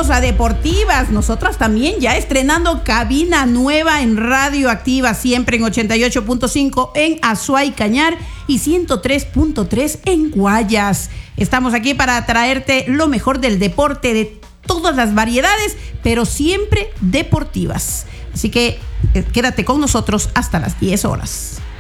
bienvenidos a Deportivas. Nosotras también ya estrenando cabina nueva en Radioactiva, siempre en 88.5 en Azuay Cañar y 103.3 en Guayas. Estamos aquí para traerte lo mejor del deporte, de todas las variedades, pero siempre deportivas. Así que quédate con nosotros hasta las 10 horas.